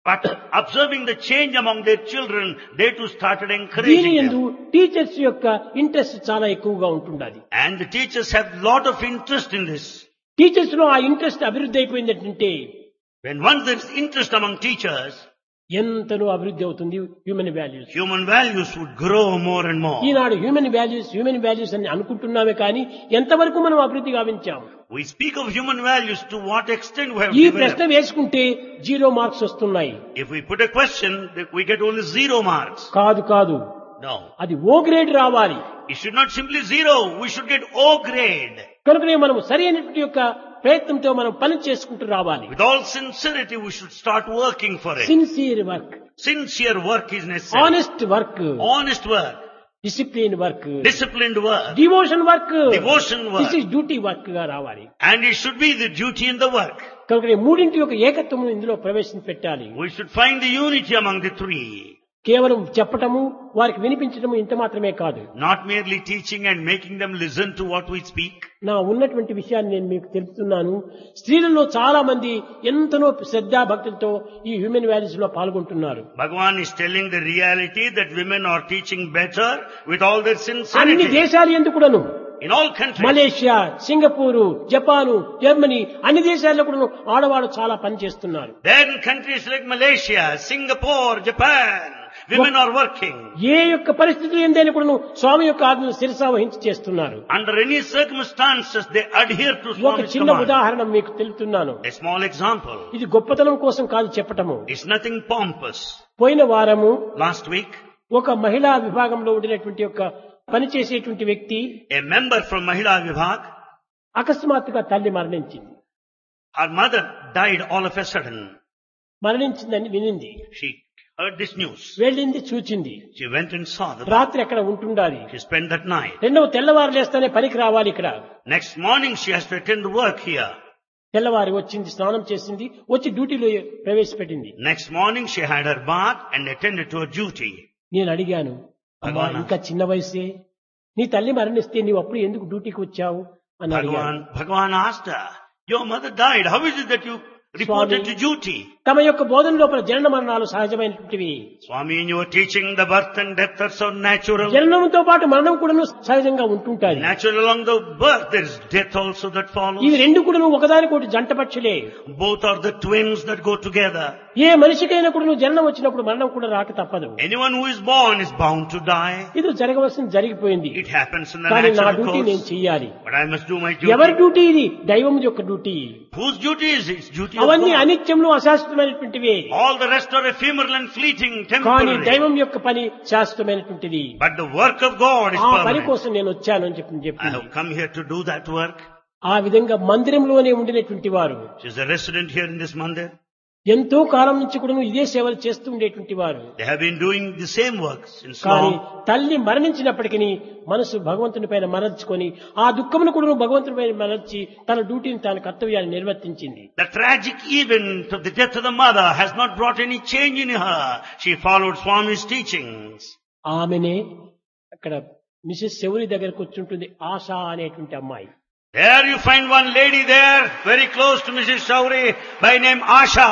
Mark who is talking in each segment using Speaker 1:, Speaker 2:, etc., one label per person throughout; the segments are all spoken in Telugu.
Speaker 1: But observing the change among their children, they too started
Speaker 2: దీని
Speaker 1: encouraging
Speaker 2: యందు
Speaker 1: them.
Speaker 2: టీచర్స్ యొక్క ఇంట్రెస్ట్ చాలా ఎక్కువగా ఉంటుండాలి.
Speaker 1: And the teachers have lot of interest in this.
Speaker 2: Teachers లో ఆ ఇంట్రెస్ట్ అభివృద్ధి అయిపోయిందంటే
Speaker 1: When once there is interest among teachers,
Speaker 2: ఎంతనో అభివృద్ధి అవుతుంది human values.
Speaker 1: human values would grow more and more.
Speaker 2: Eenadu human values అని అనుకుంటున్నామే కానీ ఎంతవరకు మనం అభివృద్ధి గావించాము?
Speaker 1: We speak of human values, to what extent we have
Speaker 2: ఈ ప్రశ్న
Speaker 1: developed.
Speaker 2: వేసుకుంటే 0 మార్క్స్ వస్తున్నాయి.
Speaker 1: If we put a question, we get only 0 marks.
Speaker 2: కాదు
Speaker 1: No.
Speaker 2: అది ఓ గ్రేడ్ రావాలి.
Speaker 1: It should not simply 0. We should get O grade.
Speaker 2: కనుకనే మనం సరి అయినటువంటి యొక్క ప్రయత్నంతో మనం పని చేసుకుంటూ రావాలి.
Speaker 1: With all sincerity, we should start working for it.
Speaker 2: Sincere work,
Speaker 1: Sincere work is necessary.
Speaker 2: Honest work,
Speaker 1: Honest work.
Speaker 2: Discipline work,
Speaker 1: Disciplined work.
Speaker 2: Devotion work,
Speaker 1: Devotion work.
Speaker 2: This is duty work గా రావాలి.
Speaker 1: And it should be the duty in the work.
Speaker 2: కనుక మూడింటి యొక్క ఏకత్వం ఇందులో ప్రవేశపెట్టాలి.
Speaker 1: We should find the unity among the three.
Speaker 2: కేవలం చెప్పటము, వారికి వినిపించటము ఇంత మాత్రమే కాదు.
Speaker 1: Not merely teaching and making them listen to what we speak.
Speaker 2: నా ఉన్నటువంటి విషయాన్ని నేను మీకు తెలుపుతున్నాను. స్త్రీలలో చాలా మంది ఎంతనో శ్రద్ధా భక్తులతో ఈ హ్యూమన్ వాల్యూస్ లో పాల్గొంటున్నారు.
Speaker 1: Bhagavan is telling the reality that women are teaching better with all their
Speaker 2: అన్ని
Speaker 1: sincerity.
Speaker 2: దేశాలు ఎందుకును,
Speaker 1: In all countries.
Speaker 2: Malaysia, Singapore, Japan, Germany అన్ని దేశాల్లో కూడా ఆడవాళ్ళు చాలా పని చేస్తున్నారు.
Speaker 1: Then countries like Malaysia, Singapore, Japan, women are working.
Speaker 2: ఏ యొక్క పరిస్థితులు ఏందని కూడా స్వామి యొక్క ఆజ్ఞను శిరసా వహించి చేస్తున్నారు.
Speaker 1: Under any circumstances, they adhere to
Speaker 2: ఒక
Speaker 1: Swami's
Speaker 2: చిన్న
Speaker 1: command.
Speaker 2: ఉదాహరణ మీకు తెలుపుతున్నాను.
Speaker 1: A small example.
Speaker 2: ఇది గొప్పతనం కోసం కాదు చెప్పటము.
Speaker 1: It's nothing pompous.
Speaker 2: పోయిన వారము
Speaker 1: Last week,
Speaker 2: ఒక మహిళా విభాగంలో ఉండినటువంటి యొక్క పనిచేసేటువంటి వ్యక్తి
Speaker 1: a member from Mahila Vibhag,
Speaker 2: అకస్మాత్తుగా తల్లి మరణించింది.
Speaker 1: her mother died all of a sudden.
Speaker 2: మరణించిందని వినింది,
Speaker 1: She heard this news.
Speaker 2: వెళ్ళింది, చూచింది.
Speaker 1: She went and saw the
Speaker 2: రాత్రి అక్కడ ఉంటుండాలి.
Speaker 1: She spent that night.
Speaker 2: రెండవ తెల్లవారు లేస్తానే పనికి రావాలి. ఇక్కడ
Speaker 1: Next morning, she has to attend work here.
Speaker 2: తెల్లవారి వచ్చింది, స్నానం చేసింది, వచ్చి డ్యూటీలో ప్రవేశపెట్టింది.
Speaker 1: Next morning, she had her bath and attended to her duty.
Speaker 2: నేను అడిగాను, అమ్మా
Speaker 1: భగవానా.
Speaker 2: ఇంకా చిన్న వయసే, నీ తల్లి మరణిస్తే నీవు అప్పుడు ఎందుకు డ్యూటీకి వచ్చావు అని అడిగాను.
Speaker 1: Bhagavan asked her, your mother died. How is it that you reported to duty?
Speaker 2: తమ యొక్క బోధన లోపల జనన మరణాలు సహజమైనటువంటివి.
Speaker 1: Swami, in your teaching, the birth and death are so natural.
Speaker 2: జననంతో పాటు మరణం కూడా సహజంగా ఉంటుంటాయి.
Speaker 1: Natural along the birth, there is death also that follows.
Speaker 2: ఇవి రెండు కూడా ఒకదానికొకటి జంట పక్షులే.
Speaker 1: Both are the twins that go together.
Speaker 2: ఏ మనిషికైనా కూడా జననం వచ్చినప్పుడు మరణం కూడా రాక తప్పదు.
Speaker 1: Anyone who is born is bound to die.
Speaker 2: ఇది జరగవలసింది జరిగిపోయింది.
Speaker 1: It happens in the
Speaker 2: కానీ నా
Speaker 1: natural
Speaker 2: డ్యూటీ నేను
Speaker 1: course.
Speaker 2: చెయ్యాలి.
Speaker 1: But I must do my
Speaker 2: ఎవరి
Speaker 1: duty.
Speaker 2: డ్యూటీ ఇది? దైవం యొక్క duty.
Speaker 1: Whose duty is it? It's duty of
Speaker 2: అవన్నీ
Speaker 1: God.
Speaker 2: అనిత్యంలో అశాశ్వతమైనటువంటివి.
Speaker 1: All the rest are ephemeral and fleeting,
Speaker 2: కానీ
Speaker 1: temporary.
Speaker 2: దైవం యొక్క పని శాశ్వతమైనటువంటిది.
Speaker 1: But the work of God is
Speaker 2: ఆ పని
Speaker 1: permanent.
Speaker 2: కోసం నేను వచ్చాను అని
Speaker 1: I
Speaker 2: చెప్పింది.
Speaker 1: have come here to do that work.
Speaker 2: ఆ విధంగా మందిరంలోనే ఉండినటువంటి వారు
Speaker 1: She's a resident here in this mandir.
Speaker 2: ఎంతో కాలం నుంచి కూడా ఇదే సేవలు చేస్తూ ఉండేటువంటి వారు.
Speaker 1: They have been doing the same work since
Speaker 2: కానీ
Speaker 1: long.
Speaker 2: తల్లి మరణించినప్పటికీ మనసు భగవంతుని పైన మరల్చుకొని ఆ దుఃఖమును కూడా భగవంతుని పైన మరల్చి తన డ్యూటీని తన కర్తవ్యాన్ని నిర్వర్తించింది.
Speaker 1: The tragic event of the death of the mother has not brought any change in her. She followed Swami's teachings.
Speaker 2: ఆమెనే అక్కడ మిసెస్ శౌరి దగ్గరకు వచ్చుంటుంది, ఆశ అనేటువంటి అమ్మాయి.
Speaker 1: There you find one lady there, very close to Mrs. Shauri, by name Asha.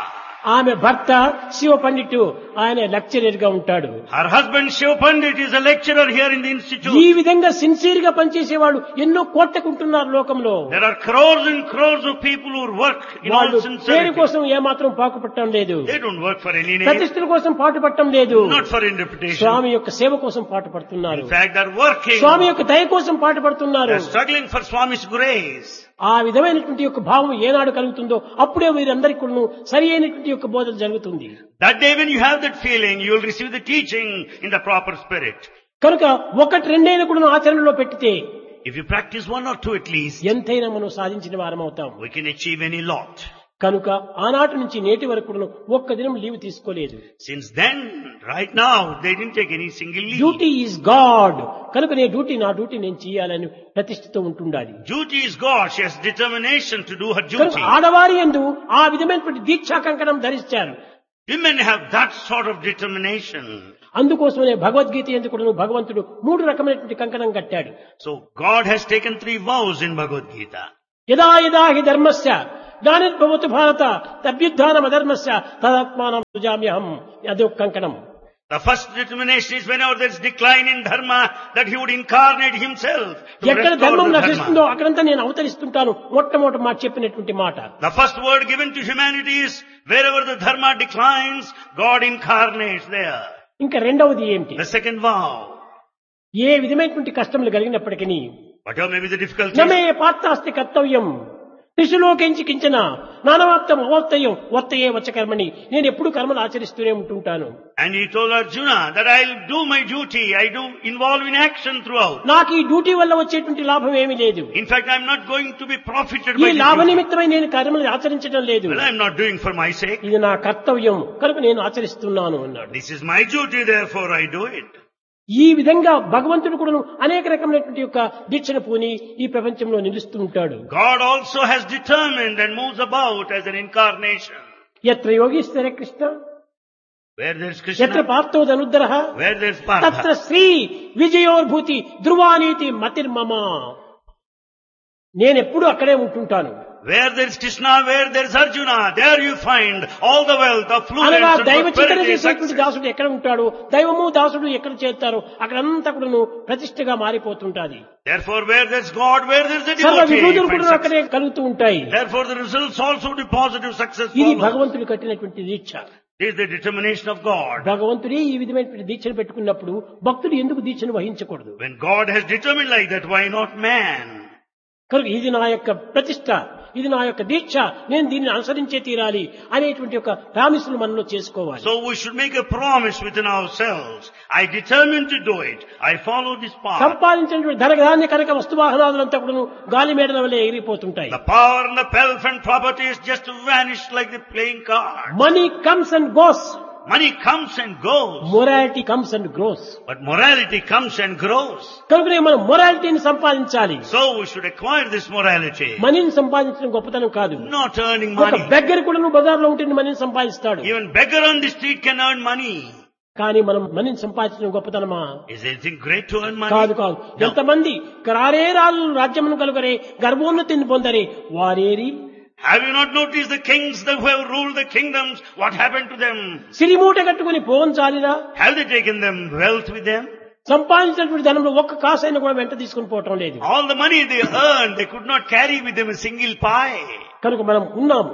Speaker 2: ఆమె భర్త శివ పండిట్, ఆయన లెక్చరర్ గా ఉంటాడు.
Speaker 1: Her husband Shiv Pandit is a lecturer here in the
Speaker 2: ఈ
Speaker 1: institute.
Speaker 2: విధంగా సిన్సియర్ గా పనిచేసేవాళ్ళు ఎన్నో కోట్లకుంటున్నారు లోకంలో.
Speaker 1: There are crores and crores of people who work in all
Speaker 2: వాళ్ళు పేరు
Speaker 1: sincerity.
Speaker 2: కోసం ఏమాత్రం పాకుపట్టడం లేదు,
Speaker 1: They don't work for any name,
Speaker 2: ప్రతిష్టల కోసం పాటుపట్టడం లేదు.
Speaker 1: not for any reputation.
Speaker 2: స్వామి యొక్క సేవ కోసం పాటుపడుతున్నారు.
Speaker 1: In fact, they're working.
Speaker 2: స్వామి యొక్క దయ కోసం పాటుపడుతున్నారు.
Speaker 1: They're struggling for Swami's grace.
Speaker 2: ఆ విధమైనటువంటి యొక్క భావం ఏనాడు కలుగుతుందో అప్పుడే వీరందరికీ కూడా సరి అయినటువంటి యొక్క బోధన జరుగుతుంది.
Speaker 1: That day when you have that feeling, you will receive the teaching in the proper spirit.
Speaker 2: కనుక ఒకటి రెండైనా కూడా ఆచరణలో పెట్టితే
Speaker 1: If you practice one or two at least,
Speaker 2: ఎంతైనా మనం సాధించిన వారం అవుతాం.
Speaker 1: we can achieve any lot.
Speaker 2: కనుక ఆనాటి నుంచి నేటి వరకు కూడా ఒక్క దినం లీవ్ తీసుకోలేదు.
Speaker 1: Since then, right now, they didn't take any single leave.
Speaker 2: Duty is God. కనుక నా డ్యూటీ నేను చేయాలని ప్రతిష్ఠతో ఉంటుండాలి.
Speaker 1: Duty is God. She has determination to do her
Speaker 2: కనుక
Speaker 1: duty.
Speaker 2: ఆడవారి యందు ఆ విధమైనటువంటి దీక్షా కంకణం ధరించారు.
Speaker 1: Women have that sort of determination.
Speaker 2: అందుకోసమే భగవద్గీత ఎందుకు కూడా భగవంతుడు 3 రకమైనటువంటి కంకణం కట్టాడు.
Speaker 1: So God has taken 3 vows in Bhagavad Gita.
Speaker 2: యదా యదా హి ధర్మస్య గ్లానిర్భవతు భారత తభ్యుత్థానం అధర్మస్య తదాత్మానం సృజామ్యహం. అదొక కంకణం.
Speaker 1: The first determination is whenever there is decline in dharma, that he would incarnate himself to
Speaker 2: ఎక్కడ
Speaker 1: restore
Speaker 2: ధర్మం
Speaker 1: the
Speaker 2: నశిస్తుందో
Speaker 1: dharma.
Speaker 2: అక్కడంతా నేను అవతరిస్తుంటాను. మొట్టమొదటి మాట చెప్పినటువంటి మాట.
Speaker 1: The first word given to humanity is wherever the dharma declines, God incarnates there.
Speaker 2: ఇంకా రెండవది ఏమిటి?
Speaker 1: The second vow,
Speaker 2: ఏ విధమైనటువంటి కష్టములు కలిగినప్పటికీ
Speaker 1: whatever may be the difficulty,
Speaker 2: నమే పాత్రాస్తి కర్తవ్యం త్రిశులోకించి కించన నానవాప్తం అవత్తయం వర్తయే వచ్చకర్మని. నేను ఎప్పుడు కర్మలు ఆచరిస్తూనే ఉంటుంటాను.
Speaker 1: and he told Arjuna that I'll do my duty, I do involve in action throughout.
Speaker 2: నాకు ఈ డ్యూటీ వల్ల వచ్చేటువంటి లాభం ఏమీ లేదు.
Speaker 1: In fact, I'm not going to be profited
Speaker 2: ఈ
Speaker 1: by this
Speaker 2: లాభ
Speaker 1: duty.
Speaker 2: నిమిత్తమై నేను కర్మలు ఆచరించడం లేదు.
Speaker 1: Well, I'm not doing for my sake.
Speaker 2: ఇది నా కర్తవ్యం కనుక నేను ఆచరిస్తున్నాను అన్నాడు.
Speaker 1: This is my duty, therefore I do it.
Speaker 2: ఈ విధంగా భగవంతుడు కూడా అనేక రకమైనటువంటి యొక్క దీక్షను పూని ఈ ప్రపంచంలో నిలుస్తూ ఉంటాడు.
Speaker 1: God also has determined and moves about as an incarnation.
Speaker 2: ఎత్ర యోగీశ్వర కృష్ణ
Speaker 1: Where there's
Speaker 2: ఎత్ర
Speaker 1: Krishna,
Speaker 2: పార్థో ధనుర్ధరః
Speaker 1: where there's
Speaker 2: తత్ర
Speaker 1: Partha.
Speaker 2: శ్రీ విజయోర్భూతి ధ్రువానీతి మతిర్మమ. నేనెప్పుడు అక్కడే ఉంటుంటాను.
Speaker 1: Where there's Krishna, where there's Arjuna, there you find all the wealth, affluence
Speaker 2: అనగా
Speaker 1: and
Speaker 2: దైవ చింతన
Speaker 1: prosperity,
Speaker 2: చేసేటువంటి
Speaker 1: success.
Speaker 2: దాసుడు ఎక్కడ ఉంటాడు, దైవము దాసుడు ఎక్కడ చేస్తారో అక్కడంతా కూడా ప్రతిష్టగా మారిపోతుంటాది.
Speaker 1: Therefore, where there's God, where there's the
Speaker 2: సర్వ
Speaker 1: devotee,
Speaker 2: విభూతులు
Speaker 1: you find
Speaker 2: కూడా అక్కడే
Speaker 1: success.
Speaker 2: కలుగుతూ ఉంటాయి.
Speaker 1: Therefore, the results also the positive success
Speaker 2: ఇది
Speaker 1: follow.
Speaker 2: భగవంతుడు కట్టినటువంటి దీక్ష.
Speaker 1: This is the determination of God.
Speaker 2: భగవంతుడే ఈ విధమైనటువంటి దీక్షను పెట్టుకున్నప్పుడు భక్తుడు ఎందుకు దీక్షను వహించకూడదు?
Speaker 1: When God has determined like that, why not man?
Speaker 2: కనుక ఇది నా యొక్క ప్రతిష్ట, ఇది నా యొక్క దీక్ష, నేను దీన్ని అనుసరించే తీరాలి అనేటువంటి ఒక ప్రామిసులు మనలో చేసుకోవాలి.
Speaker 1: So we should make a promise within ourselves. I determine to do it. I follow this path.
Speaker 2: సంపాదించినటువంటి ధనధాన్య కనుక వస్తువాహనాదులంతా కూడా గాలి మేడల వల్లే ఎగిరిపోతుంటాయి.
Speaker 1: The power and the pelf and properties just vanish like the playing card.
Speaker 2: Money comes and goes,
Speaker 1: Money comes and goes,
Speaker 2: morality comes and grows.
Speaker 1: but morality comes and grows.
Speaker 2: కనుకనే మనం మొరాలిటీని సంపాదించాలి.
Speaker 1: So we should acquire this morality.
Speaker 2: మనీని సంపాదించడం గొప్పతనం కాదు.
Speaker 1: Not earning
Speaker 2: ఒక
Speaker 1: money.
Speaker 2: బెగ్గర కూడా బజార్లో ఉంటుంది మనీని సంపాదిస్తాడు.
Speaker 1: Even beggar on the street can earn money.
Speaker 2: కానీ మనం మనీని సంపాదించడం గొప్పతనమా?
Speaker 1: Is anything great to earn money?
Speaker 2: కాదు కాదు.
Speaker 1: No.
Speaker 2: ఎంతమంది రారే రాళ్ళు రాజ్యమును కలుగరే గర్భోన్నతిని పొందరే వారేరి.
Speaker 1: Have you not noticed the kings that who have ruled the kingdoms? What happened to them?
Speaker 2: సిరిమూట కట్టుకుని పోంచాలిరా.
Speaker 1: Have they taken them wealth with them?
Speaker 2: సంపాదించినటువంటి ధనంలో ఒక్క కాసైనా కూడా వెంట తీసుకుని పోవటం లేదు.
Speaker 1: All the money they earned, they could not carry with them a single pie.
Speaker 2: కనుక మనం ఉన్నాము,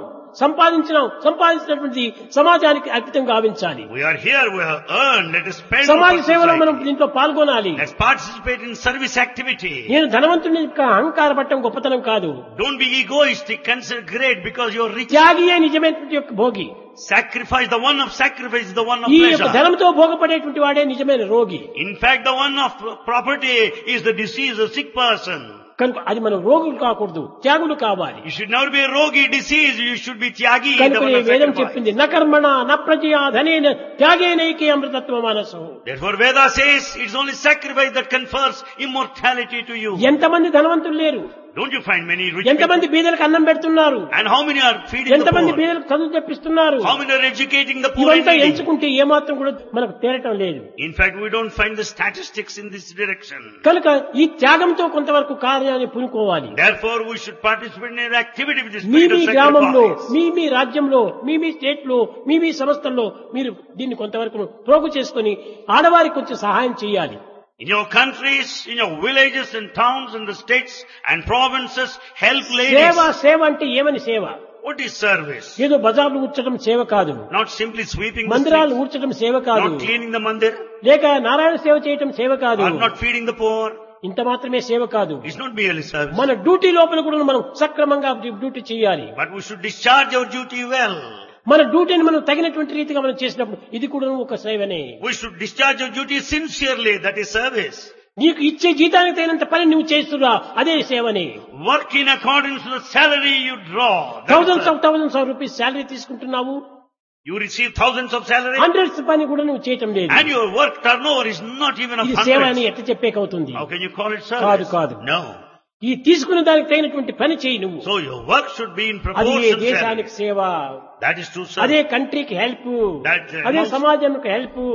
Speaker 2: సంపాదించినటువంటి సమాజానికి అర్పితం గావించాలి.
Speaker 1: We are here, we have earned, let us spend
Speaker 2: సమాజ
Speaker 1: for
Speaker 2: సేవలో మనం
Speaker 1: society.
Speaker 2: దీంట్లో పాల్గొనాలి.
Speaker 1: Let's participate in service activity.
Speaker 2: నేను ధనవంతుని యొక్క అహంకారపట్టం గొప్పతనం కాదు.
Speaker 1: Don't be egoistic, consider great because you're rich.
Speaker 2: త్యాగియే నిజమైనటువంటి యొక్క Bhogi.
Speaker 1: Sacrifice, the one of sacrifice is the one of
Speaker 2: ఈ యొక్క
Speaker 1: pleasure.
Speaker 2: ధనంతో భోగపడేటువంటి వాడే నిజమైన రోగి.
Speaker 1: In fact, the one of property is the disease, a sick person.
Speaker 2: కనుక అది మనం రోగులు కాకూడదు, త్యాగులు కావాలి.
Speaker 1: You should never be a rogi disease, you should be tyagi. the
Speaker 2: కనుక
Speaker 1: one of
Speaker 2: వేదం
Speaker 1: sacrifice.
Speaker 2: చెప్పింది నకర్మణ నప్రజయా ధనేన త్యాగేనైకే అమృతత్వ మనసు.
Speaker 1: Therefore Veda says it's only sacrifice that confers immortality to you.
Speaker 2: ఎంతమంది ధనవంతులు లేరు,
Speaker 1: Don't you find many rich
Speaker 2: ఎంతమంది
Speaker 1: people?
Speaker 2: బీదలకు అన్నం పెడుతున్నారు,
Speaker 1: And how many are feeding the
Speaker 2: ఎంతమంది
Speaker 1: poor?
Speaker 2: బీదలకు చదువు తెప్పిస్తున్నారు.
Speaker 1: How many are educating the poor?
Speaker 2: ఇవంతా
Speaker 1: and needy?
Speaker 2: ఎంచుకుంటే ఏమాత్రం కూడా మనకు తేరటం లేదు.
Speaker 1: In fact, we don't find the statistics in this direction.
Speaker 2: కనుక ఈ త్యాగంతో కొంతవరకు కార్యాన్ని పూనుకోవాలి.
Speaker 1: Therefore, we should participate in an activity with the
Speaker 2: me
Speaker 1: spirit
Speaker 2: me
Speaker 1: of
Speaker 2: గ్రామంలో,
Speaker 1: sacrifice.
Speaker 2: మీ రాజ్యంలో, మీ స్టేట్ లో, మీ సంస్థల్లో మీరు దీన్ని కొంతవరకు ప్రోగు చేసుకొని ఆడవారికి కొంచెం సహాయం చేయాలి.
Speaker 1: In your countries, in your villages and towns and the states and provinces, help ladies.
Speaker 2: సేవ అంటే ఏమని సేవ?
Speaker 1: What is service?
Speaker 2: ఏదో బజార్లు ఊడ్చడం సేవ కాదు,
Speaker 1: Not simply sweeping the
Speaker 2: మందిరాలు
Speaker 1: streets,
Speaker 2: ఊడ్చడం సేవ కాదు,
Speaker 1: not cleaning the mandir,
Speaker 2: లేక నారాయణ సేవ చేయటం సేవ కాదు,
Speaker 1: or not feeding the poor.
Speaker 2: ఇంత మాత్రమే సేవ కాదు.
Speaker 1: It's not merely service.
Speaker 2: మన డ్యూటీ లోపల కూడా మనం సక్రమంగా డ్యూటీ చేయాలి.
Speaker 1: But we should discharge our duty well.
Speaker 2: మన డ్యూటీని మనం తగినటువంటి రీతిగా మనం చేసినప్పుడు ఇది కూడా ఒక సేవనే.
Speaker 1: We should discharge our duty sincerely. That is service.
Speaker 2: నీకు ఇచ్చే జీతానికి తగినంత పని నువ్వు చేస్తున్నా అదే సేవనే.
Speaker 1: Work in accordance to the salary you draw. That is
Speaker 2: thousands of rupees salary తీసుకుంటున్నావు,
Speaker 1: You receive thousands of salary
Speaker 2: hundreds పని కూడా నువ్వు చేయటం లేదు.
Speaker 1: and your work turnover is not even of
Speaker 2: ఇది సేవ అని
Speaker 1: hundreds.
Speaker 2: ఎట్లా చెప్పేకవుతుంది?
Speaker 1: How can you call it
Speaker 2: కాదు
Speaker 1: service?
Speaker 2: కాదు.
Speaker 1: No.
Speaker 2: ఈ తీసుకున్న దానికి తగినటువంటి పని చేయి నువ్వు.
Speaker 1: So your work should be in
Speaker 2: అది
Speaker 1: proportion to
Speaker 2: దేశానికి
Speaker 1: salary.
Speaker 2: సేవ,
Speaker 1: That is true
Speaker 2: అదే
Speaker 1: service.
Speaker 2: కంట్రీకి హెల్ప్,
Speaker 1: That,
Speaker 2: అదే సమాజానికి help.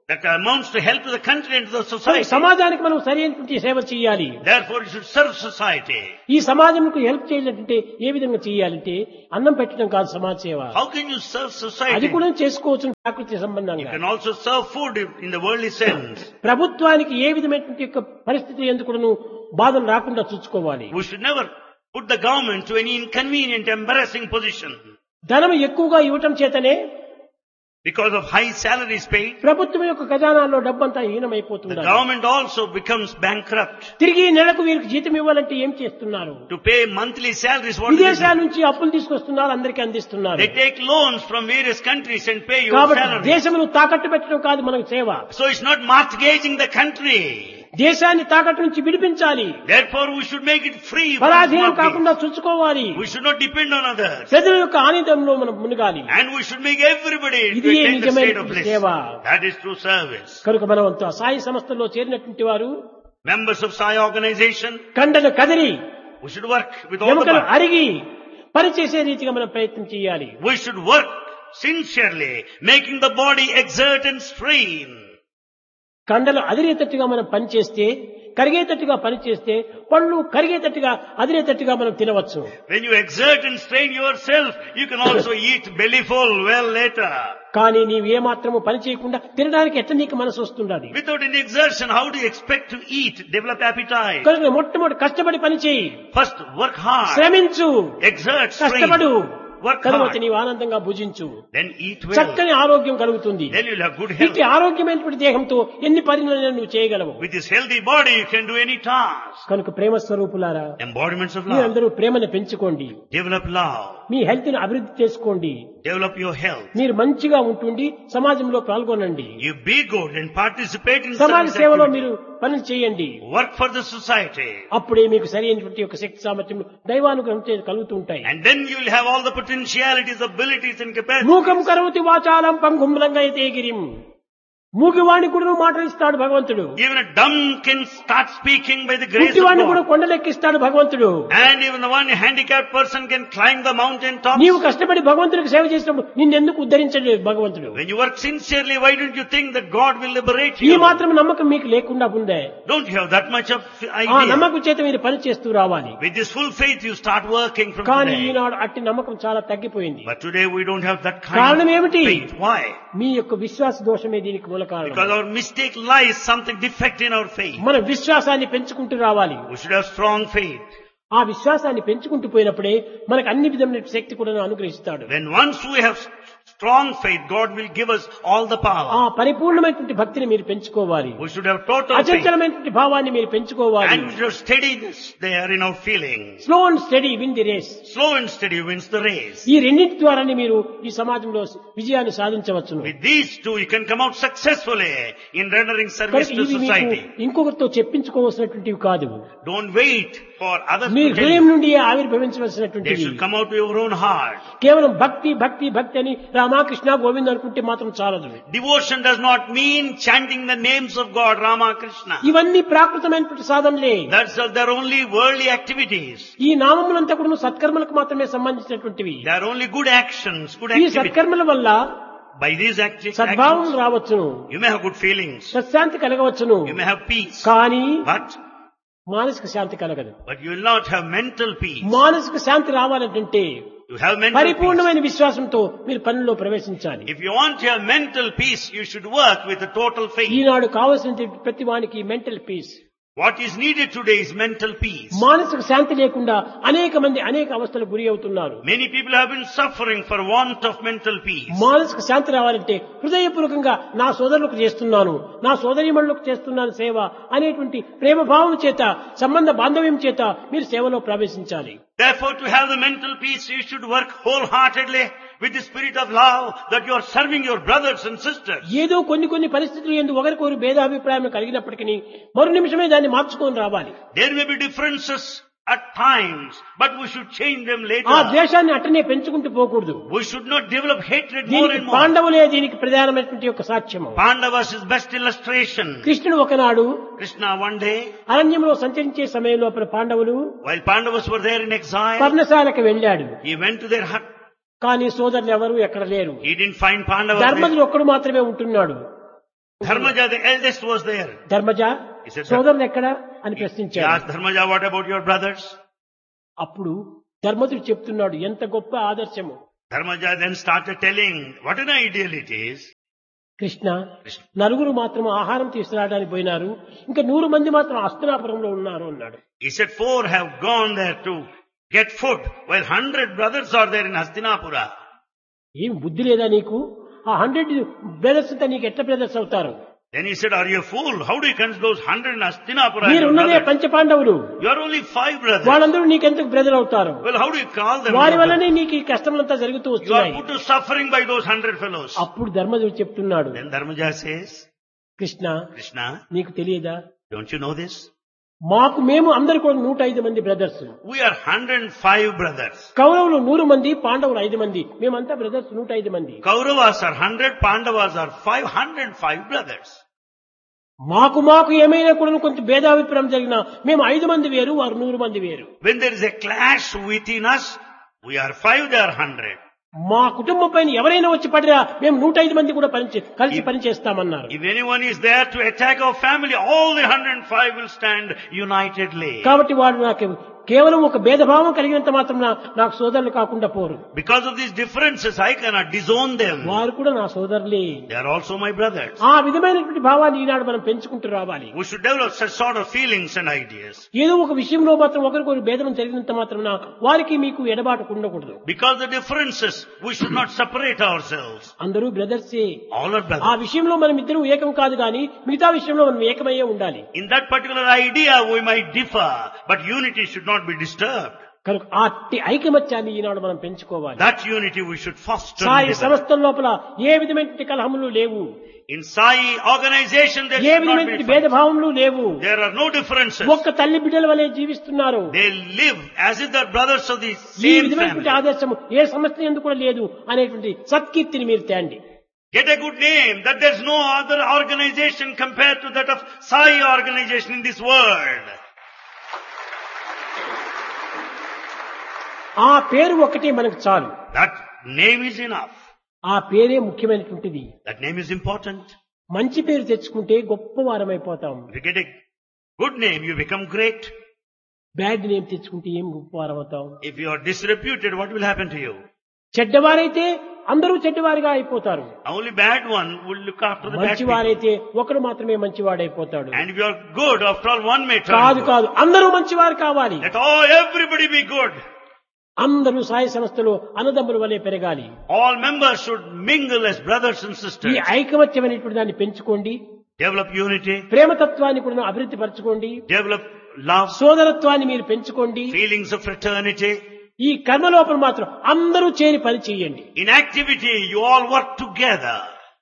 Speaker 1: that amounts to help to the country and to the society.
Speaker 2: సమాజానికి మనం సరైనటువంటి సేవ చేయాలి.
Speaker 1: Therefore, you should serve society.
Speaker 2: ఈ సమాజంకు హెల్ప్ చేయాలంటే ఏ విధంగా చేయాలంటే అన్నం పెట్టడం కాదు సమాజ సేవ.
Speaker 1: How can you serve
Speaker 2: అది
Speaker 1: society?
Speaker 2: కూడా చేసుకోవచ్చు ప్రకృతి
Speaker 1: You
Speaker 2: సంబంధంగా.
Speaker 1: can also serve food in the worldly sense.
Speaker 2: ప్రభుత్వానికి ఏ విధమైనటువంటి యొక్క పరిస్థితి ఎందుకు బాధలు రాకుండా చూసుకోవాలి.
Speaker 1: We should never put the government to any inconvenient, embarrassing position.
Speaker 2: ధనం ఎక్కువగా ఇవ్వటం చేతనే
Speaker 1: Because of high salaries paid,
Speaker 2: ప్రభుత్వం యొక్క ఖజానాలో డబ్బంతా
Speaker 1: the
Speaker 2: హీనమైపోతుంది.
Speaker 1: government also becomes bankrupt.
Speaker 2: తిరిగి నెలకు వీరికి జీతం ఇవ్వాలంటే ఏం చేస్తున్నారు?
Speaker 1: To pay monthly salaries, what do they
Speaker 2: విదేశాల
Speaker 1: do?
Speaker 2: నుంచి అప్పులు తీసుకొస్తున్నారు, అందరికీ అందిస్తున్నారు.
Speaker 1: They take loans from various countries and pay your
Speaker 2: కాబట్టి
Speaker 1: salary.
Speaker 2: దేశమును తాకట్టు పెట్టడం కాదు మనకు సేవ.
Speaker 1: So it's not mortgaging the country.
Speaker 2: దేశాన్ని తాకట్టు నుంచి విడిపించాలి.
Speaker 1: Therefore, we should make it free from
Speaker 2: పరాధీనం
Speaker 1: mortgage.
Speaker 2: కాకుండా చూసుకోవాలి.
Speaker 1: We should not depend on others.
Speaker 2: ప్రజల యొక్క ఆనందంలో మనం మునగాలి.
Speaker 1: And we should make everybody to
Speaker 2: ఇది
Speaker 1: attain the
Speaker 2: నిజమైన
Speaker 1: state of bliss.
Speaker 2: సేవ.
Speaker 1: That is true service.
Speaker 2: కనుక మనం అంతా సాయి సంస్థల్లో చేరినటువంటి వారు
Speaker 1: Members of Sai organization,
Speaker 2: కండలు Kadiri
Speaker 1: we should work with all the
Speaker 2: ఎముకలు
Speaker 1: body.
Speaker 2: అరిగి పనిచేసే రీతిగా మనం ప్రయత్నం చేయాలి.
Speaker 1: We should work sincerely, making the body exert and strain.
Speaker 2: కండలు అదిరేటట్టుగా మనం పనిచేస్తే, కరిగేటట్టుగా పనిచేస్తే పళ్ళు కరిగేటట్టుగా అదిరేటట్టుగా మనం తినవచ్చు.
Speaker 1: When you exert and strain yourself, you can also eat bellyful well later.
Speaker 2: కానీ నీవు ఏమాత్రము పని చేయకుండా తినడానికి ఎట్లా నీకు మనసు వస్తుండాలి?
Speaker 1: Without any exertion, how do you expect to eat, develop appetite?
Speaker 2: కనుక మొట్టమొదటి కష్టపడి పని చేయి,
Speaker 1: First, work hard,
Speaker 2: శ్రమించు,
Speaker 1: exert, strain,
Speaker 2: కష్టపడు,
Speaker 1: work
Speaker 2: తరువాత
Speaker 1: hard,
Speaker 2: నీవు ఆనందంగా భుజించు.
Speaker 1: then eat well.
Speaker 2: చక్కని ఆరోగ్యం కలుగుతుంది.
Speaker 1: Then you'll have good health.
Speaker 2: ఇట్టి ఆరోగ్యమైనటువంటి దేహంతో ఎన్ని పనులను నువ్వు చేయగలవు.
Speaker 1: With this healthy body, you can do any task.
Speaker 2: కనుక ప్రేమ స్వరూపులారా,
Speaker 1: Embodiments of love.
Speaker 2: మీరందరూ ప్రేమను పెంచుకోండి,
Speaker 1: Develop love.
Speaker 2: మీ హెల్త్ ని అభివృద్ధి చేసుకోండి,
Speaker 1: Develop your health.
Speaker 2: మీరు మంచిగా ఉంటుండి సమాజంలో పాల్గొనండి,
Speaker 1: You be good and participate in
Speaker 2: సమాజ
Speaker 1: service
Speaker 2: సేవలో
Speaker 1: activity.
Speaker 2: మీరు పనులు చేయండి.
Speaker 1: Work for the society.
Speaker 2: అప్పుడే మీకు సరైనటువంటి ఒక శక్తి సామర్థ్యం దైవానుగ్రహం చే కలుగుతూ ఉంటాయి.
Speaker 1: And then you will have all the potentialities, abilities and capacities.
Speaker 2: మూకం కరోతి వాచాలం పంగుంలంగా అయితే గిరిం. మూగివాణి కూడా మాటలు ఇస్తాడు భగవంతుడు.
Speaker 1: Even a dumb can start speaking by the grace of
Speaker 2: గుడ్డివాణ్ణి కూడా
Speaker 1: God.
Speaker 2: కొండలెక్కిస్తాడు భగవంతుడు.
Speaker 1: And even the one handicapped person can climb the mountain top.
Speaker 2: నీవు కష్టపడి భగవంతుడికి సేవ చేసినప్పుడు నిన్నెందుకు ఉద్ధరించడు భగవంతుడు?
Speaker 1: When you work sincerely, why don't you think that God will liberate
Speaker 2: ఈ
Speaker 1: you?
Speaker 2: మాత్రం నమ్మకం మీకు లేకుండా ఉందే.
Speaker 1: Don't you have that much of
Speaker 2: ఆ
Speaker 1: idea?
Speaker 2: నమ్మకం చేత మీరు పని చేస్తూ రావాలి.
Speaker 1: With this full faith, you start working from
Speaker 2: కానీ
Speaker 1: today.
Speaker 2: ఈనాడు అట్టి నమ్మకం చాలా తగ్గిపోయింది.
Speaker 1: But today we don't have that
Speaker 2: కారణం
Speaker 1: kind of
Speaker 2: ఏమిటి?
Speaker 1: faith. Why?
Speaker 2: మీ యొక్క విశ్వాస దోషమే దీనికి మూల
Speaker 1: Because
Speaker 2: కారణం.
Speaker 1: our mistake lies something defect in our faith.
Speaker 2: మన విశ్వాసాన్ని పెంచుకుంటూ రావాలి.
Speaker 1: We should have strong faith.
Speaker 2: ఆ విశ్వాసాన్ని పెంచుకుంటూ పోయినప్పుడే మనకు అన్ని విధమైన శక్తి కూడా అనుగ్రహిస్తాడు.
Speaker 1: When once we have strong faith, God will give us all the
Speaker 2: ఆ
Speaker 1: power.
Speaker 2: పరిపూర్ణమైనటువంటి భక్తిని మీరు పెంచుకోవాలి.
Speaker 1: We should have total faith.
Speaker 2: అచంచలమైనటువంటి భావాన్ని మీరు పెంచుకోవాలి.
Speaker 1: And we should have steadiness there in our feelings.
Speaker 2: Slow and study win the race.
Speaker 1: Slow and steady wins the race.
Speaker 2: ఈ రెండింటి ద్వారానే మీరు ఈ సమాజంలో విజయాన్ని సాధించవచ్చును.
Speaker 1: With these two, you can come out successfully in rendering service
Speaker 2: కనుక
Speaker 1: to
Speaker 2: ఇవి మీకు
Speaker 1: society.
Speaker 2: ఇంకొకరితో చెప్పించుకోవాల్సినటువంటివి కాదు.
Speaker 1: Don't wait for others
Speaker 2: me
Speaker 1: to tell
Speaker 2: హృదయం
Speaker 1: you.
Speaker 2: నుండి
Speaker 1: They
Speaker 2: ఆవిర్భవించవలసినటువంటివి.
Speaker 1: should come out of your own heart.
Speaker 2: కేవలం భక్తి భక్తి భక్తి అని రామకృష్ణ గోవింద్ అనుకుంటే మాత్రం చాలదు.
Speaker 1: Devotion does not mean chanting the names of God, Rama, Krishna.
Speaker 2: ఇవన్నీ ప్రాకృతమైనటువంటి సాధనలే.
Speaker 1: They're only worldly activities.
Speaker 2: ఈ నామములంతా కూడా సత్కర్మలకు మాత్రమే సంబంధించినటువంటివి.
Speaker 1: They are only good actions, good
Speaker 2: ఈ
Speaker 1: activities.
Speaker 2: సత్కర్మల వల్ల
Speaker 1: By these actions,
Speaker 2: సద్భావం రావచ్చును,
Speaker 1: you may have good feelings.
Speaker 2: సత్శాంతి కలగవచ్చును.
Speaker 1: You may have peace.
Speaker 2: కానీ
Speaker 1: But
Speaker 2: మానసిక శాంతి కలగదు.
Speaker 1: you will not have mental peace.
Speaker 2: మానసిక శాంతి రావాలంటే
Speaker 1: You have mental peace.
Speaker 2: పరిపూర్ణమైన విశ్వాసంతో మీరు పనిలో ప్రవేశించాలి.
Speaker 1: If you want to have mental peace, you should work with a total faith.
Speaker 2: ఈనాడు కావలసిన ప్రతి వానికి mental peace.
Speaker 1: What is needed today is mental peace.
Speaker 2: మానసిక శాంతి లేకుండా అనేక మంది అనేక అవస్థలకు గురి అవుతున్నారు.
Speaker 1: Many people have been suffering for want of mental peace.
Speaker 2: మానసిక శాంతి రావాలంటే హృదయపూర్వకంగా నా సోదరులకు చేస్తున్నాను, నా సోదరీమణులకు చేస్తున్నాను సేవ అనేటువంటి ప్రేమ భావం చేత, సంబంధ బాంధవ్యం చేత మీరు సేవలో ప్రవేశించాలి.
Speaker 1: Therefore, to have the mental peace, you should work wholeheartedly with the spirit of love that you are serving your brothers and sisters.
Speaker 2: ఏదో కొన్ని పరిస్థితులు ఎందు ఒకరికొకరు భేదాభిప్రాయం కలిగినప్పటికీ మరు నిమిషమే దాన్ని మార్చుకొని రావాలి.
Speaker 1: There may be differences at times, but we should change them
Speaker 2: ఆ
Speaker 1: later.
Speaker 2: ద్వేషాన్ని అట్టనే పెంచుకుంటూ పోకూడదు.
Speaker 1: We should not develop hatred more
Speaker 2: దీనికి
Speaker 1: and more.
Speaker 2: పాండవులే దీనికి ప్రధానమైనటువంటి ఒక సాక్ష్యము.
Speaker 1: Pandavas is best illustration.
Speaker 2: కృష్ణుడు ఒకనాడు
Speaker 1: Krishna one day,
Speaker 2: అరణ్యంలో సంచరించే సమయంలో పాండవులు
Speaker 1: while Pandavas were there in exile,
Speaker 2: పర్ణశాలకు వెళ్ళాడు.
Speaker 1: he went to their hut.
Speaker 2: కానీ సోదరులు ఎవరు ఎక్కడ లేరు.
Speaker 1: He didn't find Pandavas there.
Speaker 2: ధర్మజుడు ఒక్కడు మాత్రమే ఉంటున్నాడు.
Speaker 1: Dharmaja, the eldest, was there.
Speaker 2: Dharmaja
Speaker 1: He said,
Speaker 2: సోదరులు ఎక్కడా అని
Speaker 1: He
Speaker 2: ప్రశ్నించాడు.
Speaker 1: asked Dharmaja, what about your brothers?
Speaker 2: అప్పుడు ధర్మజుడు చెప్తున్నాడు, ఎంత గొప్ప ఆదర్శము.
Speaker 1: Dharmaja then started telling what an ideal it is.
Speaker 2: Krishna, నలుగురు మాత్రం ఆహారం తీసుకురావడానికి పోయినారు, ఇంకా 100 మంది మాత్రం హస్తినాపురంలో ఉన్నారు అన్నాడు.
Speaker 1: He said 4 have gone there to get food, while 100 brothers are there in Hastinapura.
Speaker 2: ఏం బుద్ధి లేదా నీకు? ఆ 100 బ్రదర్స్ అంతా నీకు ఎట్లా బ్రదర్స్ అవుతారు?
Speaker 1: Then he said, are you a fool? How do you consider those 100 in Hastinapura as
Speaker 2: మీరు
Speaker 1: your
Speaker 2: ఉన్నదే
Speaker 1: brothers?
Speaker 2: పంచపాండవులు,
Speaker 1: You are only 5 brothers.
Speaker 2: వాళ్ళందరూ నీకెందుకు బ్రదర్ అవుతారు?
Speaker 1: Well, how do you call them?
Speaker 2: వారి
Speaker 1: your brothers?
Speaker 2: వల్లనే నీకు ఈ కష్టములంతా జరుగుతూ
Speaker 1: You are
Speaker 2: వస్తున్నాయి.
Speaker 1: put to suffering by those 100 fellows.
Speaker 2: అప్పుడు ధర్మజుడు చెప్తున్నాడు,
Speaker 1: Then Dharmaja says,
Speaker 2: Krishna
Speaker 1: Krishna,
Speaker 2: నీకు తెలియదా,
Speaker 1: don't you know this?
Speaker 2: మేము అందరు కూడా 105 మంది బ్రదర్స్.
Speaker 1: We are 105 brothers.
Speaker 2: కౌరవులు 100 మంది, పాండవులు 5 మంది, మేమంతా బ్రదర్స్ 105 మంది.
Speaker 1: Kauravas are 100, Pandavas are 505 brothers.
Speaker 2: మాకు ఏమైనా కూడా కొంచెం భేదాభిప్రాయం జరిగినా మేము 5 మంది వేరు, వారు 100 మంది వేరు.
Speaker 1: When there is a clash within us, we are 5, they are 100.
Speaker 2: మా కుటుంబం పైన ఎవరైనా వచ్చి పడినా మేము 105 మంది కూడా కలిసి పనిచేస్తామన్నారు.
Speaker 1: If anyone is there to attack our family, all the 105 will stand unitedly.
Speaker 2: కాబట్టి వాడు నాకు కేవలం ఒక భేదభావం కలిగినంత మాత్రం నాకు సోదరులు కాకుండా పోరు.
Speaker 1: Because of these differences, I cannot disown them.
Speaker 2: వారు కూడా నా సోదరులే.
Speaker 1: They are also my brothers.
Speaker 2: ఆ విధమైనటువంటి భావాన్ని ఈనాడు మనం పెంచుకుంటూ రావాలి.
Speaker 1: We should develop such sort of feelings and ideas.
Speaker 2: ఏదో ఒక విషయంలో మాత్రం ఒకరికొకరు భేదం జరిగినంత మాత్రం వారికి మీకు ఎడబాటు ఉండకూడదు.
Speaker 1: Because the differences, we should not separate ourselves.
Speaker 2: అందరూ బ్రదర్సే.
Speaker 1: All are
Speaker 2: ఆ
Speaker 1: brothers.
Speaker 2: విషయంలో మనం ఇద్దరు ఏకం కాదు కానీ మిగతా విషయంలో మనం ఏకమయ్యే ఉండాలి.
Speaker 1: In that particular idea, we might differ, but unity should not be disturbed.
Speaker 2: కనుక ఆ ఐకమత్యాన్ని ఈనాడు మనం పెంచుకోవాలి.
Speaker 1: That unity we should foster.
Speaker 2: Sai సంస్థల లోపల ఏ విధమైన కలహములు లేవు,
Speaker 1: In Sai organization, there
Speaker 2: A
Speaker 1: should not
Speaker 2: విధమైన
Speaker 1: be fights.
Speaker 2: భేదభావములు లేవు.
Speaker 1: There are no differences.
Speaker 2: ఒక్క తల్లి బిడ్డల వలె జీవిస్తున్నారు.
Speaker 1: They live as if they're brothers of the
Speaker 2: ఈ
Speaker 1: same
Speaker 2: విధమైనటువంటి
Speaker 1: family.
Speaker 2: ఆదర్శము ఏ సమస్య ఎందుకు కూడా లేదు అనేటువంటి సత్కీర్తిని మీరు తేండి.
Speaker 1: Get a good name that there's no other organization compared to that of Sai organization in this world.
Speaker 2: ఆ పేరు ఒకటి మనకు చాలు.
Speaker 1: That name is enough.
Speaker 2: ఆ పేరే ముఖ్యమైనటువంటిది.
Speaker 1: That name is important.
Speaker 2: మంచి పేరు తెచ్చుకుంటే గొప్ప వారమైపోతాం.
Speaker 1: If you get a good name, you become great.
Speaker 2: Bad name తెచ్చుకుంటే ఏం గొప్ప వారమవుతాం.
Speaker 1: If you are disreputed, what will happen to you?
Speaker 2: చెడ్డవారైతే అందరూ చెడ్డవారిగా అయిపోతారు.
Speaker 1: Only bad one will look after the bad people.
Speaker 2: మంచివారైతే ఒకడు మాత్రమే మంచివాడైపోతాడు.
Speaker 1: And if you are good, after all, one may turn
Speaker 2: కాదు
Speaker 1: good.
Speaker 2: కాదు, అందరూ మంచివారు కావాలి.
Speaker 1: Let everybody be good.
Speaker 2: అందరూ సాయి సంస్థలో అన్నదమ్ముల వలె పెరగాలి.
Speaker 1: All members should mingle as brothers and
Speaker 2: ఈ
Speaker 1: sisters.
Speaker 2: ఐకమత్యం అనేటువంటి దాన్ని పెంచుకోండి.
Speaker 1: Develop unity.
Speaker 2: ప్రేమతత్వాన్ని కూడా అభివృద్ధి పరచుకోండి.
Speaker 1: Develop love.
Speaker 2: సోదరత్వాన్ని మీరు పెంచుకోండి.
Speaker 1: Feelings of fraternity.
Speaker 2: ఈ కర్మ లోపల మాత్రం అందరూ చేరి పని చేయండి.
Speaker 1: In activity, you all work together.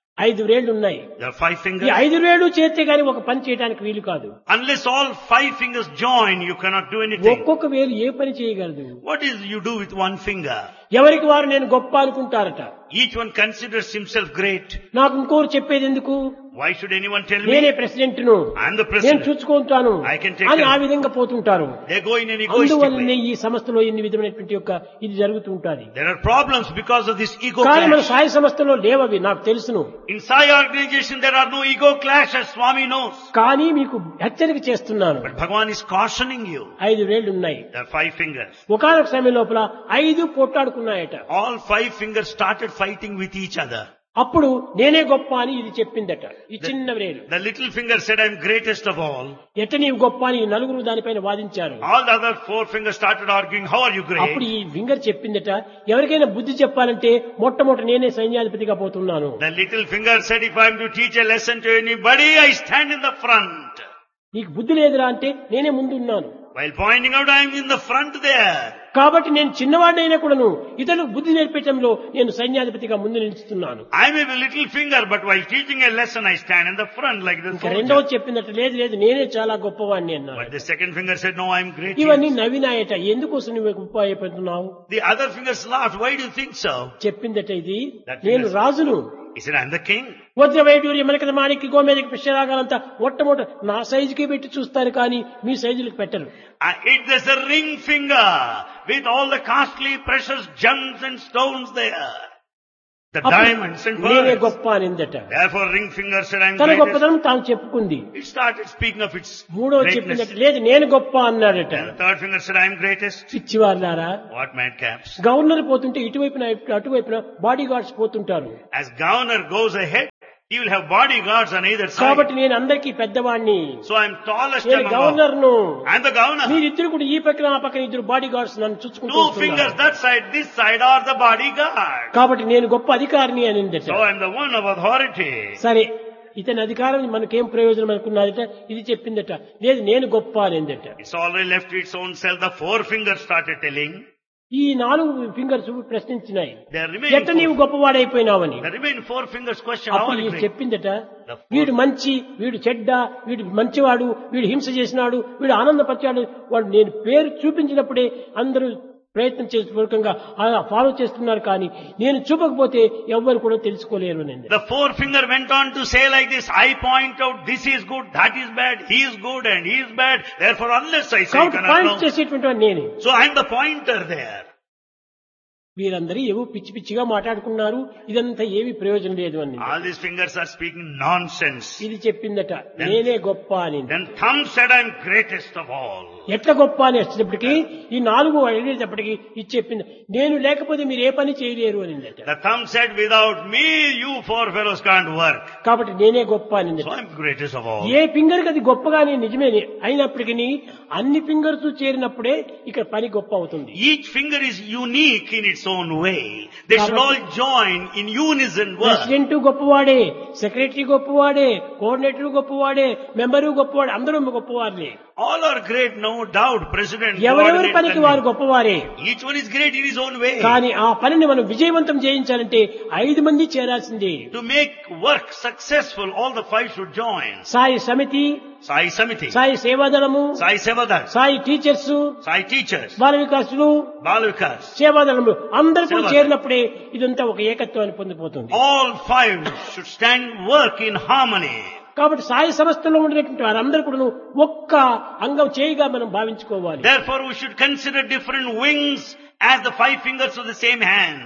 Speaker 2: 5 వేళ్లు ఉన్నాయి.
Speaker 1: There are 5
Speaker 2: ఈ
Speaker 1: fingers.
Speaker 2: 5 వేళ్లు చేస్తే గాని ఒక పని చేయడానికి వీలు కాదు.
Speaker 1: Unless all 5 fingers join, you cannot do anything.
Speaker 2: ఒక్కొక్క వేలు ఏ పని చేయగలదు?
Speaker 1: What is you do with one finger?
Speaker 2: ఎవరికి వారు నేను గొప్ప అనుకుంటారట.
Speaker 1: Each one considers himself great.
Speaker 2: నాకు ఇంకోరు చెప్పేది ఎందుకు?
Speaker 1: Why should anyone tell me?
Speaker 2: నేనే ప్రెసిడెంట్ను,
Speaker 1: I am the
Speaker 2: నేను
Speaker 1: president.
Speaker 2: చూసుకుంటాను
Speaker 1: I can take
Speaker 2: అని
Speaker 1: care.
Speaker 2: ఆ విధంగా పోతుంటారు.
Speaker 1: They go in an egoistic
Speaker 2: అందువల్లనే
Speaker 1: way.
Speaker 2: ఈ సంస్థలో ఇన్ని విధమైనటువంటి యొక్క ఇది జరుగుతూ ఉంటుంది.
Speaker 1: There are problems because of this ego
Speaker 2: కానీ మన
Speaker 1: clash.
Speaker 2: సాయి సంస్థలో లేవవి నాకు తెలుసును.
Speaker 1: In Sai organization, there are no ego clashes, Swami knows.
Speaker 2: కానీ మీకు హెచ్చరిక చేస్తున్నాను.
Speaker 1: But Bhagavan is cautioning you.
Speaker 2: 5 వేళ్లు ఉన్నాయి.
Speaker 1: There are 5 fingers.
Speaker 2: ఒకనొక సమయం లోపల 5 పోట్లాడుకున్నాయట.
Speaker 1: All 5 fingers started fighting with each other.
Speaker 2: అప్పుడు నేనే గొప్ప అని ఇది చెప్పిందట. ఈ చిన్న వేలు
Speaker 1: The little finger said, I am greatest of all.
Speaker 2: ఎట్ట నీవు గొప్ప అని నలుగురు దానిపైన వాదించారు.
Speaker 1: All the other 4 fingers started arguing, how are you
Speaker 2: అప్పుడు
Speaker 1: great?
Speaker 2: ఈ ఫింగర్ చెప్పిందట, ఎవరికైనా బుద్ధి చెప్పాలంటే మొట్టమొదటి నేనే సైన్యాధిపతిగా పోతున్నాను.
Speaker 1: The little finger said, if I am to teach a lesson to anybody, I stand in the front.
Speaker 2: నీకు బుద్ధి లేదురా అంటే నేనే ముందున్నాను.
Speaker 1: While pointing out, I am in the front there.
Speaker 2: కాబట్టి నేను చిన్నవాడినైనా కూడాను ఇతరులకు బుద్ధి నేర్పించడంలో నేను సైన్యాధిపతిగా ముందు నిలుస్తున్నాను.
Speaker 1: I may be a little finger, but while teaching a lesson, I stand in the front like the
Speaker 2: ఇంకా రెండవ
Speaker 1: soldier.
Speaker 2: చెప్పిందట, లేదు లేదు నేనే చాలా గొప్పవాడిని అన్నాడు.
Speaker 1: But the second finger said, no, I am great.
Speaker 2: ఇవన్నీ నవ్వినాయట. ఎందుకోసం నువ్వు గొప్ప అయిపోతున్నావు?
Speaker 1: The other fingers laughed. Why do you think so?
Speaker 2: చెప్పిందట, ఇది
Speaker 1: That
Speaker 2: నేను
Speaker 1: finger-
Speaker 2: రాజును.
Speaker 1: He said, I am the king.
Speaker 2: వజ్రవైడూర్య మనకద మాణిక్య గోమేదకి పుష్యరాగాలంతా మొట్టమొదట నా సైజుకి పెట్టి చూస్తారు కానీ మీ సైజులకు పెట్టరు.
Speaker 1: There's a ring finger with all the costly precious gems and stones there. The
Speaker 2: అప్పుడు
Speaker 1: diamonds and
Speaker 2: నేనే
Speaker 1: pearls.
Speaker 2: గొప్ప అనిందట.
Speaker 1: Therefore ring finger said, I'm
Speaker 2: తన
Speaker 1: greatest.
Speaker 2: గొప్పతనం తాను చెప్పుకుంది.
Speaker 1: It started speaking of its
Speaker 2: మూడవ
Speaker 1: greatness.
Speaker 2: చెప్పిందట, లేదు నేను గొప్ప అన్నాడట.
Speaker 1: And the third finger said, I'm greatest.
Speaker 2: పిచ్చివారులారా,
Speaker 1: What madcaps?
Speaker 2: Governor పోతుంటే ఇటువైపున అటువైపున బాడీ గార్డ్స్ పోతుంటారు.
Speaker 1: As governor goes ahead, he will have bodyguards on either side.
Speaker 2: కాబట్టి నేను అందరికీ పెద్దవాడిని,
Speaker 1: So I'm tallest
Speaker 2: నేను
Speaker 1: among all.
Speaker 2: గవర్నర్ ను.
Speaker 1: I'm the governor.
Speaker 2: మీరిద్దరు కూడా ఈ పక్కన ఆ పక్కన ఇద్దరు బాడీ గార్డ్స్ నన్ను చూసుకుంటూ
Speaker 1: Two
Speaker 2: వస్తున్నారు.
Speaker 1: fingers that side, this side are the bodyguards.
Speaker 2: కాబట్టి నేను గొప్ప అధికారిని అనిందట.
Speaker 1: So I'm the one of authority.
Speaker 2: సరే, ఇతని అధికారం మనకేం ప్రయోజనం అనుకున్నాదట. ఇది చెప్పిందట, లేదు నేను గొప్ప అనిందట.
Speaker 1: It's already left its own self. The four fingers started telling.
Speaker 2: ఈ 4 ఫింగర్స్ ప్రశ్నించినాయి,
Speaker 1: There
Speaker 2: ఎట్ట
Speaker 1: remain
Speaker 2: నీవు
Speaker 1: four,
Speaker 2: గొప్పవాడైపోయినావని.
Speaker 1: there remain four fingers question. How
Speaker 2: అప్పుడు
Speaker 1: are you
Speaker 2: ఇది
Speaker 1: great?
Speaker 2: చెప్పిందట, వీడు మంచి, వీడు చెడ్డ, వీడు మంచివాడు, వీడు హింస చేసినాడు, వీడు ఆనందపరిచాడు, వాడు నేను పేరు చూపించినప్పుడే అందరూ ప్రయత్నం చేసే పూర్వకంగా ఫాలో చేస్తున్నారు, కానీ నేను చూపకపోతే ఎవ్వరు కూడా తెలుసుకోలేరు అని.
Speaker 1: The forefinger went on to say like this, I point out this is good, that is bad, he is good and he is bad, therefore unless I say you
Speaker 2: కాబట్టి
Speaker 1: cannot
Speaker 2: పాయింట్
Speaker 1: know.
Speaker 2: చేసేటువంటి వాడు నేనే.
Speaker 1: So I'm the pointer there.
Speaker 2: వీరందరూ ఏవో పిచ్చి పిచ్చిగా మాట్లాడుకున్నారు, ఇదంతా ఏమీ ప్రయోజనం లేదు అని.
Speaker 1: All these fingers are speaking nonsense.
Speaker 2: ఇది చెప్పిందట, నేనే గొప్ప అని.
Speaker 1: Then thumb said, I'm greatest of all.
Speaker 2: ఎట్లా గొప్ప అని వచ్చేటప్పటికి ఈ 4 అడిగేటప్పటికి ఇది చెప్పింది, నేను లేకపోతే మీరు ఏ పని చేయలేరు అనిందట.
Speaker 1: The thumb said, without me you four fellows can't work.
Speaker 2: కాబట్టి నేనే గొప్ప అనిందట.
Speaker 1: So I'm greatest of all.
Speaker 2: A finger కి అది గొప్పగానే నిజమే అయినప్పటికీ అన్ని ఫింగర్స్ చేరినప్పుడే ఇక్కడ పని గొప్ప అవుతుంది.
Speaker 1: Each finger is unique in its own way. They should all join in unison work.
Speaker 2: President గొప్పవాడే, secretary గొప్పవాడే, coordinator గొప్పవాడే, member గొప్పవాడే, అందరూ గొప్పవారే.
Speaker 1: All are great, no doubt. President,
Speaker 2: ఎవరెవరి పనికి
Speaker 1: coordinator,
Speaker 2: వారు గొప్పవారే.
Speaker 1: each one is great in his own way.
Speaker 2: కానీ ఆ పనిని మనం విజయవంతం చేయించాలంటే 5 మంది చేరాల్సిందే.
Speaker 1: To make work successful, all the 5 should join.
Speaker 2: Sai సమితి,
Speaker 1: Sai Samiti,
Speaker 2: Sai సేవాదళము,
Speaker 1: Sai Sevadas,
Speaker 2: Sai teachers,
Speaker 1: Sai teachers,
Speaker 2: బాల వికాసులు,
Speaker 1: Balavikas.
Speaker 2: సేవాదళములు అందరూ కూడా
Speaker 1: సేవాదళం.
Speaker 2: చేరినప్పుడే ఇదంతా ఒక ఏకత్వాన్ని పొందిపోతుంది.
Speaker 1: All 5 should stand work in harmony.
Speaker 2: కాబట్టి సాయి సంస్థలో ఉండేటువంటి వారందరూ కూడా ఒక్క అంగం చేయిగా మనం భావించుకోవాలి.
Speaker 1: Therefore, we should consider different wings as the 5 fingers of the same hand.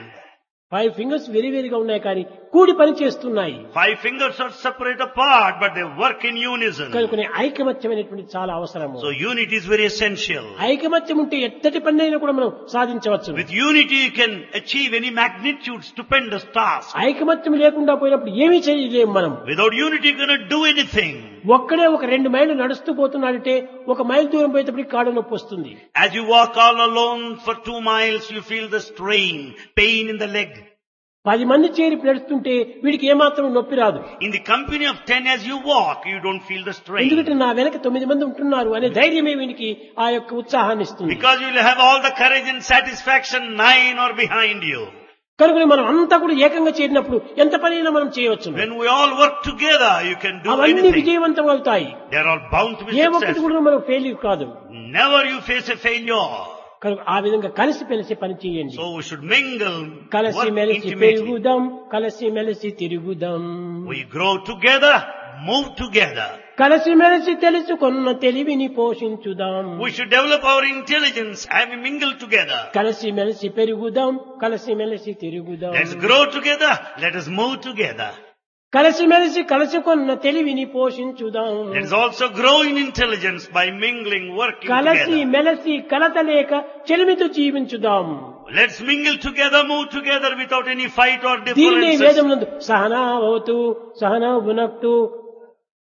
Speaker 2: 5 fingers వేరుగా ఉన్నాయి, కానీ కూడి పని చేస్తున్నాయి.
Speaker 1: 5 fingers are separate apart, but they work in unison.
Speaker 2: కనుక ఐకమత్యమైనటువంటి చాలా అవసరము.
Speaker 1: So unity is very essential.
Speaker 2: ఐకమత్యం ఉంటే ఎత్తటి పని అయినా కూడా మనం సాధించవచ్చు.
Speaker 1: With unity, you can achieve any magnitude, stupendous task.
Speaker 2: ఐకమత్యం లేకుండా పోయినప్పుడు ఏమీ చేయలేము మనం.
Speaker 1: Without unity, you cannot do anything.
Speaker 2: ఒక్కడే ఒక 2 మైళ్ళు నడుస్తూ పోతున్నాడంటే 1 మైల్ దూరం పోయేటప్పటికి కాళ్ళ నొప్పి వస్తుంది.
Speaker 1: As you walk all alone for 2 miles, you feel the strain, pain in the leg.
Speaker 2: 10 మంది చేరి నడుస్తుంటే వీడికి ఏమాత్రం నొప్పి రాదు.
Speaker 1: In the company of 10, as you walk, you don't feel the strain.
Speaker 2: ఎందుకంటే నా వెనక 9 మంది ఉంటున్నారు అనే ధైర్యమే వీనికి ఆ యొక్క ఉత్సాహాన్ని ఇస్తుంది.
Speaker 1: Because you will have all the courage and satisfaction, 9 are behind you.
Speaker 2: కనుక మనం అంతా కూడా ఏకంగా చేరినప్పుడు ఎంత పనైనా మనం చేయవచ్చు.
Speaker 1: When we all work together, you can do
Speaker 2: అవన్నీ
Speaker 1: anything.
Speaker 2: విజయవంతం అవుతాయి.
Speaker 1: They are all bound to be
Speaker 2: ఏ ఒక్కటి
Speaker 1: successful.
Speaker 2: కూడా మనం ఫెయిల్యూర్ కాదు.
Speaker 1: Never you face a failure.
Speaker 2: కనుక ఆ విధంగా కలిసి మెలిసి పని చేయండి.
Speaker 1: So we should mingle,
Speaker 2: కలిసి
Speaker 1: work
Speaker 2: మెలిసి
Speaker 1: intimately.
Speaker 2: పెరుగుదాం, కలిసి మెలిసి తిరుగుదాం.
Speaker 1: We grow together, move together.
Speaker 2: కలిసి మెలిసి తెలుసుకున్న తెలివిని పోషించుదాం.
Speaker 1: We should develop our intelligence and we mingle together.
Speaker 2: కలిసి మెలిసి పెరుగుదాం, కలిసి మెలిసి తిరుగుదాం.
Speaker 1: Let's grow together, let us move together.
Speaker 2: కలిసి మెలిసి కలుసుకున్న తెలివిని పోషించుదాం.
Speaker 1: Let us also grow in intelligence by mingling, working
Speaker 2: కలిసి
Speaker 1: together.
Speaker 2: మెలిసి కలతలేక చెలిమితో జీవించుదాం.
Speaker 1: Let's mingle together, move together without any fight or
Speaker 2: దీనినే
Speaker 1: differences.
Speaker 2: వేదమునందు సహనా భవతు సహనా భునక్తు